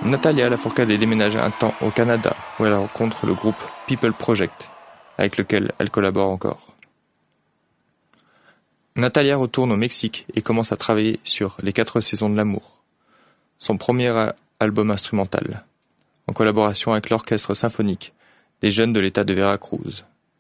Natalia Lafourcade déménage un temps au Canada où elle rencontre le groupe People Project, avec lequel elle collabore encore. Natalia retourne au Mexique et commence à travailler sur Les 4 saisons de l'amour, son premier album instrumental, en collaboration avec l'orchestre symphonique des jeunes de l'État de Veracruz.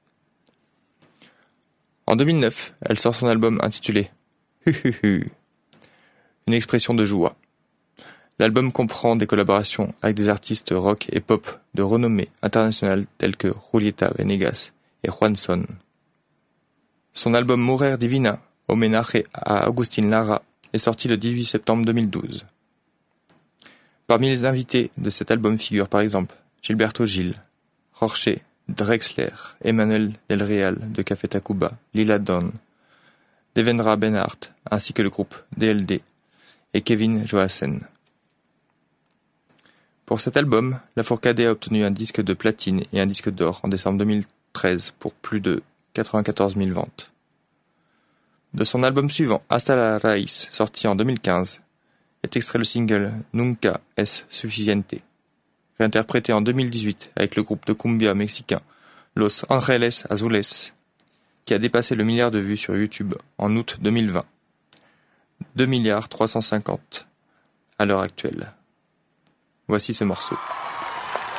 En 2009, elle sort son album intitulé « Hu, une expression de joie ». L'album comprend des collaborations avec des artistes rock et pop de renommée internationale tels que Julieta Venegas et Juan Son. Son album Mujer Divina, hommage à Agustín Lara, est sorti le 18 septembre 2012. Parmi les invités de cet album figurent par exemple Gilberto Gil, Jorge Drexler, Emmanuel Del Real de Café Tacuba, Lila Downs, Devendra Banhart, ainsi que le groupe DLD et Kevin Johansen. Pour cet album, Lafourcade a obtenu un disque de platine et un disque d'or en décembre 2013 pour plus de 94 000 ventes. De son album suivant, Hasta la Raíz, sorti en 2015, est extrait le single Nunca es suficiente, réinterprété en 2018 avec le groupe de cumbia mexicain Los Ángeles Azules, qui a dépassé le milliard de vues sur YouTube en août 2020. 2,350 milliards à l'heure actuelle. Voici ce morceau.